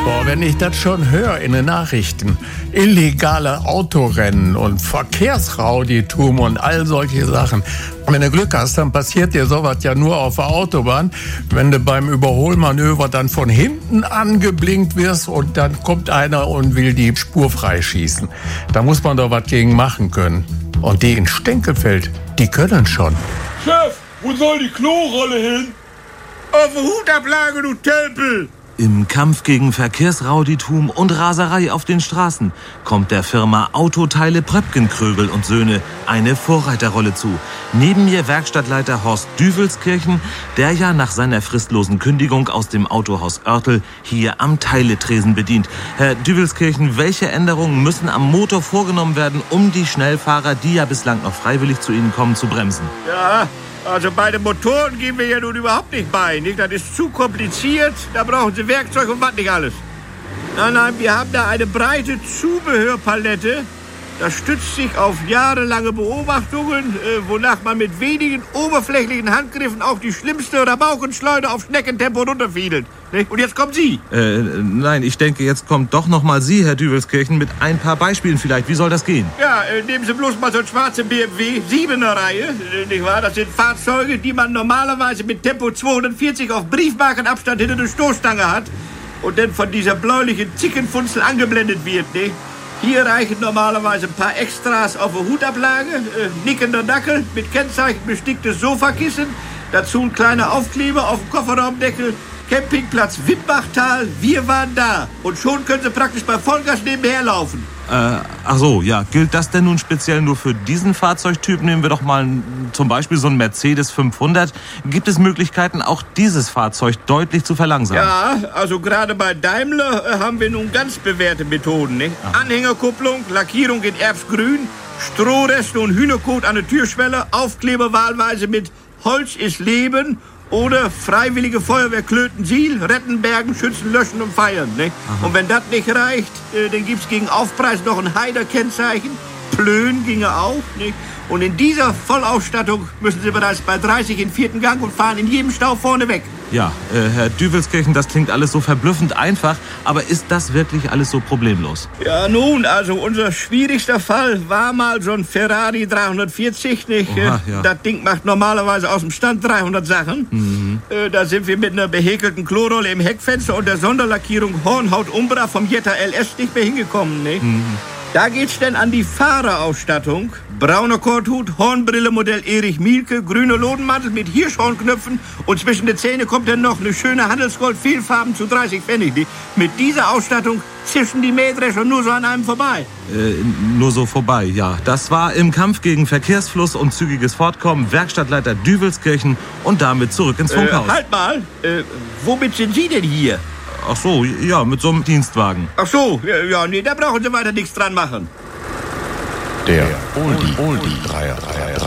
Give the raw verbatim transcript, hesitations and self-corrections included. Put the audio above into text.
Boah, wenn ich das schon höre in den Nachrichten, illegale Autorennen und Verkehrsrauditum und all solche Sachen. Wenn du Glück hast, dann passiert dir sowas ja nur auf der Autobahn, wenn du beim Überholmanöver dann von hinten angeblinkt wirst und dann kommt einer und will die Spur freischießen. Da muss man doch was gegen machen können. Und die in Stenkelfeld, die können schon. Chef, wo soll die Klorolle hin? Auf die Hutablage, du Tölpel! Im Kampf gegen Verkehrsrauditum und Raserei auf den Straßen kommt der Firma Autoteile Pröpken-Krögel und Söhne eine Vorreiterrolle zu. Neben mir Werkstattleiter Horst Düvelskirchen, der ja nach seiner fristlosen Kündigung aus dem Autohaus Oertel hier am Teiletresen bedient. Herr Düvelskirchen, welche Änderungen müssen am Motor vorgenommen werden, um die Schnellfahrer, die ja bislang noch freiwillig zu Ihnen kommen, zu bremsen? Ja, also bei den Motoren gehen wir ja nun überhaupt nicht bei. Nicht? Das ist zu kompliziert, da brauchen Sie Werkzeug und was nicht alles. Nein, nein, wir haben da eine breite Zubehörpalette. Das stützt sich auf jahrelange Beobachtungen, äh, wonach man mit wenigen oberflächlichen Handgriffen auch die schlimmste Rabaukenschleuder auf Schneckentempo runterfiedelt. Nicht? Und jetzt kommen Sie. Äh, nein, ich denke, jetzt kommt doch noch mal Sie, Herr Düvelskirchen, mit ein paar Beispielen vielleicht. Wie soll das gehen? Ja, äh, nehmen Sie bloß mal so einen schwarzen B M W, siebener Reihe, äh, nicht wahr? Das sind Fahrzeuge, die man normalerweise mit Tempo zweihundertvierzig auf Briefmarkenabstand hinter der Stoßstange hat und dann von dieser bläulichen Zickenfunzel angeblendet wird, nicht? Hier reichen normalerweise ein paar Extras auf der Hutablage, äh, nickender Dackel mit Kennzeichen besticktes Sofakissen, dazu ein kleiner Aufkleber auf dem Kofferraumdeckel, Campingplatz Wimbachtal, wir waren da. Und schon können Sie praktisch bei Vollgas nebenher laufen. Äh, ach so, ja. Gilt das denn nun speziell nur für diesen Fahrzeugtyp? Nehmen wir doch mal zum Beispiel so einen Mercedes fünfhundert. Gibt es Möglichkeiten, auch dieses Fahrzeug deutlich zu verlangsamen? Ja, also gerade bei Daimler äh, haben wir nun ganz bewährte Methoden. Nicht? Anhängerkupplung, Lackierung in Erbsgrün, Strohreste und Hühnerkot an der Türschwelle, Aufkleber wahlweise mit Holz ist Leben oder Freiwillige Feuerwehr Klöten-Siel, retten, bergen, schützen, löschen und feiern. Ne? Und wenn das nicht reicht, äh, dann gibt's gegen Aufpreis noch ein Heider-Kennzeichen. Plön ginge auch. Ne? Und in dieser Vollausstattung müssen Sie bereits bei dreißig in vierten Gang und fahren in jedem Stau vorne weg. Ja, äh, Herr Düvelskirchen, das klingt alles so verblüffend einfach, aber ist das wirklich alles so problemlos? Ja, nun, also unser schwierigster Fall war mal so ein Ferrari dreihundertvierzig, nicht? Oha, ja. Das Ding macht normalerweise aus dem Stand dreihundert Sachen. Mhm. Äh, da sind wir mit einer behäkelten Klorolle im Heckfenster und der Sonderlackierung Hornhaut Umbra vom Jetta L S nicht mehr hingekommen, nicht? Mhm. Da geht's denn an die Fahrerausstattung. Brauner Korthut, Hornbrille Modell Erich Mielke, grüner Lodenmantel mit Hirschhornknöpfen und zwischen den Zähnen kommt dann noch eine schöne Handelsgold, Vielfarben zu dreißig Pfennig. Mit dieser Ausstattung zischen die Mähdrescher nur so an einem vorbei. Äh, nur so vorbei, ja. Das war im Kampf gegen Verkehrsfluss und zügiges Fortkommen Werkstattleiter Düvelskirchen und damit zurück ins Funkhaus. Äh, halt mal, äh, womit sind Sie denn hier? Ach so, ja, mit so einem Dienstwagen. Ach so, ja, ja, nee, da brauchen Sie weiter nichts dran machen. Der Oldie, Oldie, Dreier, Dreier,